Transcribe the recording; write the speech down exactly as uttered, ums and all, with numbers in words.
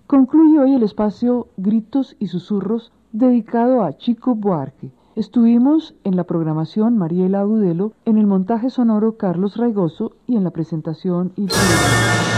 Concluye hoy el espacio Gritos y Susurros dedicado a Chico Buarque. Estuvimos en la programación Mariela Agudelo, en el montaje sonoro Carlos Raigoso y en la presentación Isabel.